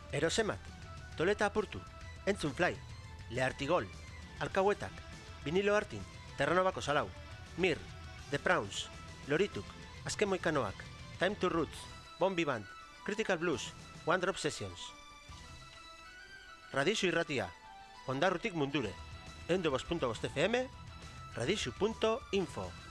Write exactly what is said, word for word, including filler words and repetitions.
Erosemat, Toleta apurtu, Entzun Fly, Lehartigol, Alkauetak, Vinilo Artin, Terranobako Salau, Mir, The Prawns, Lorituk, Azken Moikanoak, Time to Roots, Bombi Band, Critical Blues, One Drop Sessions. Radixu irratia, Ondarrutik mundure, ehun eta bost puntu bost F M, radixu puntu info.